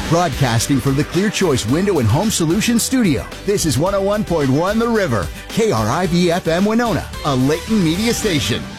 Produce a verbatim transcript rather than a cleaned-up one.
Broadcasting from the Clear Choice Window and Home Solutions Studio, this is one oh one point one The River, K R I V F M Winona, a Layton media station.